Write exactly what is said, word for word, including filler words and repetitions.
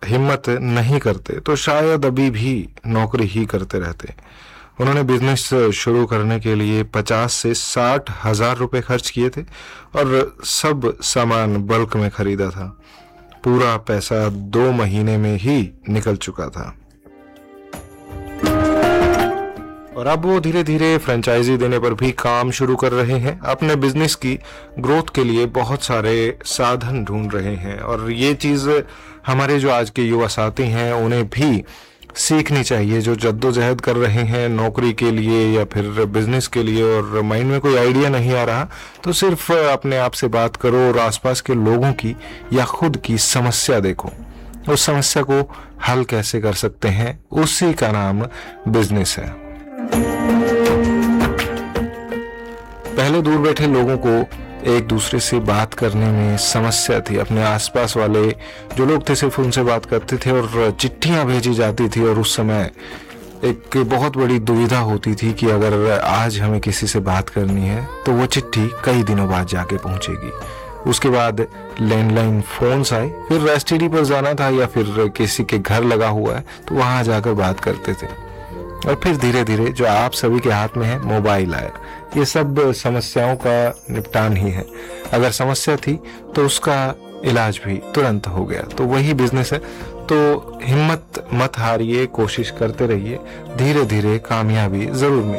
हिम्मत नहीं करते तो शायद अभी भी नौकरी ही करते रहते। उन्होंने बिजनेस शुरू करने के लिए पचास से साठ हजार रुपए खर्च किए थे और सब सामान बल्क में खरीदा था। पूरा पैसा दो महीने में ही निकल चुका था और अब वो धीरे धीरे फ्रेंचाइजी देने पर भी काम शुरू कर रहे हैं। अपने बिजनेस की ग्रोथ के लिए बहुत सारे साधन ढूंढ रहे हैं और ये चीज़ हमारे जो आज के युवा साथी हैं उन्हें भी सीखनी चाहिए, जो जद्दोजहद कर रहे हैं नौकरी के लिए या फिर बिजनेस के लिए और माइंड में कोई आइडिया नहीं आ रहा, तो सिर्फ अपने आप से बात करो और आसपास के लोगों की या खुद की समस्या देखो, उस समस्या को हल कैसे कर सकते हैं, उसी का नाम बिजनेस है। पहले दूर बैठे लोगों को एक दूसरे से बात करने में समस्या थी। अपने आसपास वाले जो लोग थे सिर्फ उनसे बात करते थे और चिट्ठियां भेजी जाती थी और उस समय एक बहुत बड़ी दुविधा होती थी कि अगर आज हमें किसी से बात करनी है तो वो चिट्ठी कई दिनों बाद जाके पहुंचेगी। उसके बाद लैंडलाइन फोन्स आए, फिर एसटीडी पर जाना था या फिर किसी के घर लगा हुआ है तो वहां जाकर बात करते थे और फिर धीरे धीरे जो आप सभी के हाथ में है मोबाइल आया। ये सब समस्याओं का निपटान ही है। अगर समस्या थी तो उसका इलाज भी तुरंत हो गया, तो वही बिजनेस है। तो हिम्मत मत हारिए, कोशिश करते रहिए, धीरे धीरे कामयाबी जरूर मिलेगी।